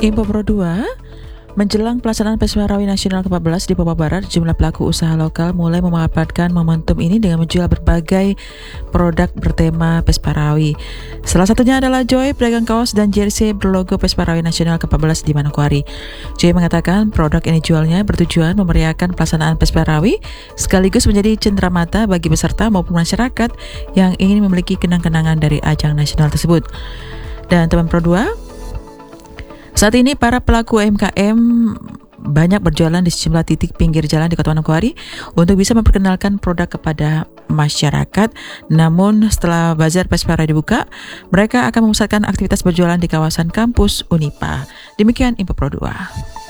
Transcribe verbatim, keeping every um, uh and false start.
Info Pro dua, menjelang pelaksanaan Pesparawi Nasional ke empat belas di Papua Barat, jumlah pelaku usaha lokal mulai memanfaatkan momentum ini dengan menjual berbagai produk bertema Pesparawi. Salah satunya adalah Joy, pedagang kaos dan jersey berlogo Pesparawi Nasional ke empat belas di Manokwari. Joy mengatakan produk ini jualnya bertujuan memeriahkan pelaksanaan Pesparawi sekaligus menjadi cenderamata bagi peserta maupun masyarakat yang ingin memiliki kenang-kenangan dari ajang nasional tersebut. Dan teman Pro dua, saat ini para pelaku U M K M banyak berjualan di sejumlah titik pinggir jalan di Kota Manokwari untuk bisa memperkenalkan produk kepada masyarakat. Namun setelah bazar Pesparawi dibuka, mereka akan memusatkan aktivitas berjualan di kawasan kampus Unipa. Demikian Info Pro dua.